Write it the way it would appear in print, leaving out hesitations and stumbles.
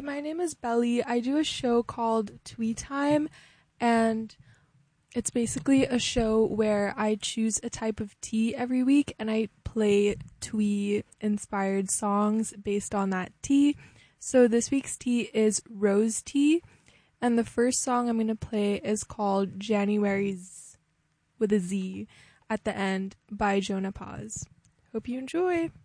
my name is Belly. I do a show called Twee Time, and it's basically a show where I choose a type of tea every week, and I play Twee-inspired songs based on that tea. So this week's tea is rose tea, and the first song I'm going to play is called January's, with a Z at the end, by Jonah Paz. Hope you enjoy!